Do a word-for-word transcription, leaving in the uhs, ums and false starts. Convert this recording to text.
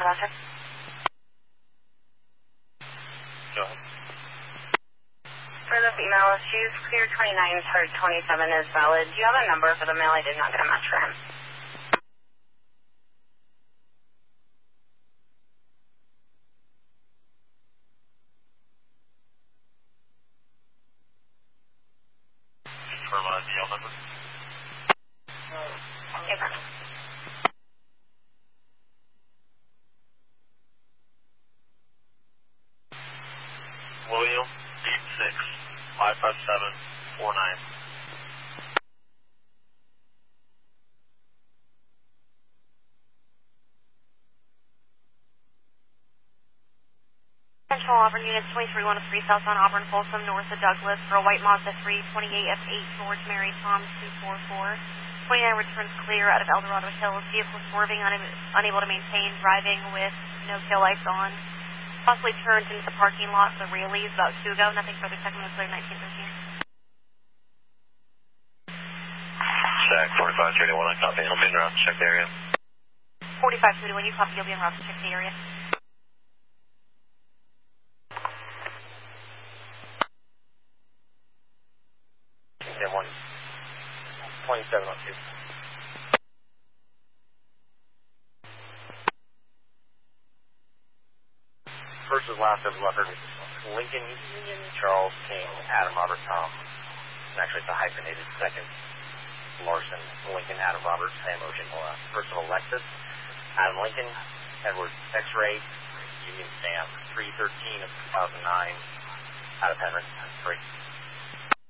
Roger. Go ahead. For the female, she's clear twenty-nine, charge twenty-seven is valid. Do you have a number for the male? I did not get a match for him. For my D L number? Okay, perfect. William, eight six five five seven four nine. Central Auburn units twenty-three one oh three south on Auburn Folsom north of Douglas for a white Mazda three twenty-eight F eight George Mary Tom two four four. twenty-nine returns clear out of Eldorado Hills. Vehicle swerving, una- unable to maintain, driving with no tail lights on. Possibly turned into the parking lot for the Rayleighs about two ago. Nothing further. Check on the clear nineteen thirteen. Check forty-five thirty-one, I copy. I'll be in route to check the area. forty-five thirty-one, you copy. You'll be en route to check the area. Yeah, one. twenty-seven on two. First is last of record. Lincoln, Union, Charles, King, Adam, Robert, Tom. Actually, it's a hyphenated second. Larson, Lincoln, Adam, Robert, Sam, Ocean, uh, first of Alexis, Adam, Lincoln, Edward, X-Ray, Union, Sam, three thirteen of two thousand nine, out of Henry, three.